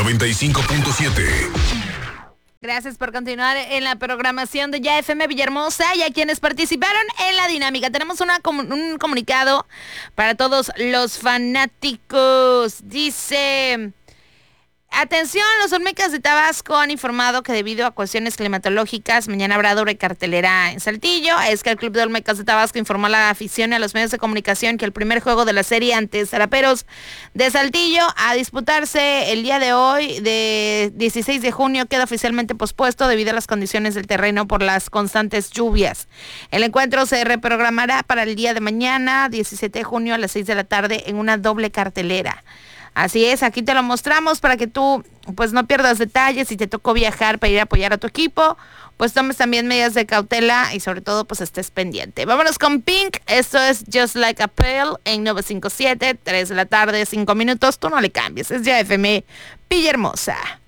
95.7. Gracias por continuar en la programación de Ya FM Villahermosa y a quienes participaron en la dinámica. Tenemos un comunicado para todos los fanáticos. Dice... Atención, los Olmecas de Tabasco han informado que debido a cuestiones climatológicas, mañana habrá doble cartelera en Saltillo. Es que el Club de Olmecas de Tabasco informó a la afición y a los medios de comunicación que el primer juego de la serie ante Zaraperos de Saltillo a disputarse el día de hoy, de 16 de junio, queda oficialmente pospuesto debido a las condiciones del terreno por las constantes lluvias. El encuentro se reprogramará para el día de mañana, 17 de junio a las 6 de la tarde, en una doble cartelera. Así es, aquí te lo mostramos para que tú pues no pierdas detalles. Si te tocó viajar para ir a apoyar a tu equipo, pues tomes también medidas de cautela y sobre todo pues estés pendiente. Vámonos con Pink, esto es Just Like a Pill en 957, 3 de la tarde, 5 minutos, tú no le cambies, es Ya FM Villahermosa.